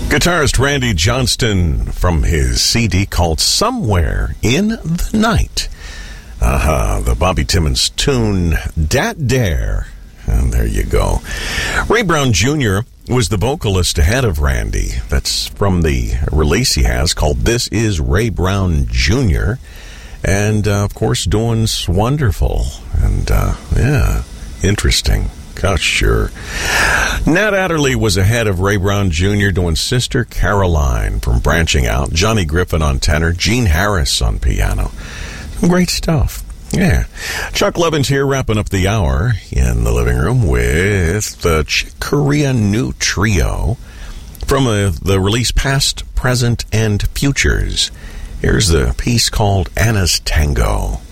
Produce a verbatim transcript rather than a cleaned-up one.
Guitarist Randy Johnston from his C D called Somewhere in the Night. Uh-huh, the Bobby Timmons tune, Dat Dare. And there you go. Ray Brown Junior was the vocalist ahead of Randy. That's from the release he has called This Is Ray Brown Junior And, uh, of course, doing wonderful. And, uh, yeah, interesting. Gosh, sure. Nat Adderley was ahead of Ray Brown Junior doing Sister Caroline from Branching Out. Johnny Griffin on tenor. Gene Harris on piano. Some great stuff. Yeah. Chuck Levins here wrapping up the hour in the living room with the Chick Corea New Trio from uh, the release Past, Present, and Futures. Here's the piece called Anna's Tango.